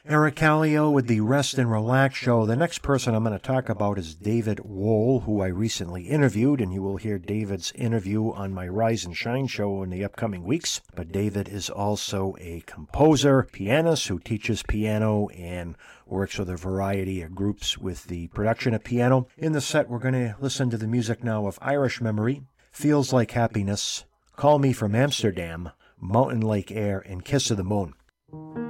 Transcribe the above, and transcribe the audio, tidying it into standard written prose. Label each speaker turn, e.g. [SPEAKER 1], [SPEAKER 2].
[SPEAKER 1] Eric Callio with the Rest and Relax Show. The next person I'm going to talk about is David Wohl, who I recently interviewed, and you will hear David's interview on my Rise and Shine show in the upcoming weeks. But David is also a composer, pianist who teaches piano and works with a variety of groups with the production of piano. In the set, we're going to listen to the music now of Irish Memory, Feels Like Happiness, Call Me From Amsterdam, Mountain Lake Air, and Kiss of the Moon.